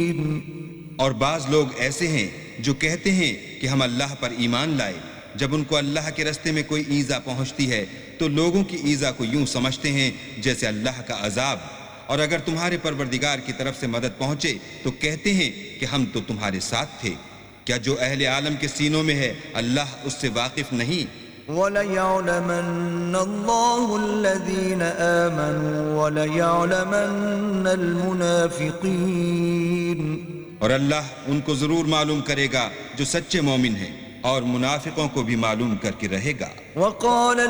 और बाज लोग ऐसे हैं जो कहते हैं कि हम अल्लाह पर ईमान लाए, जब उनको अल्लाह के रास्ते में कोई ईज़ा पहुंचती है तो लोगों की ईज़ा को यूं समझते हैं जैसे अल्लाह का अजाब, और अगर तुम्हारे परवरदिगार की तरफ से मदद पहुंचे तो कहते हैं कि हम तो तुम्हारे साथ थे। क्या जो अहले आलम के सीनों में है अल्लाह उससे वाकिफ नहीं? वलयअलमन्न अल्लाहु अल्लज़ीन आमनू वलयअलमन्न अलमुनाफिकीन, और अल्लाह उनको जरूर मालूम करेगा जो सच्चे मोमिन हैं, और मुनाफिकों को भी मालूम करके रहेगा।